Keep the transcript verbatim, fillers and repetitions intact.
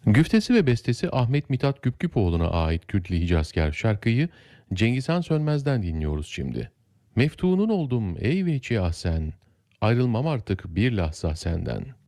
Güftesi ve bestesi Ahmet Mithat Güpgüpoğlu'na ait Kürtli Hicazkar şarkıyı Cengizhan Sönmez'den dinliyoruz şimdi. Meftunun oldum ey veçi ahsen, ayrılmam artık bir lahza senden.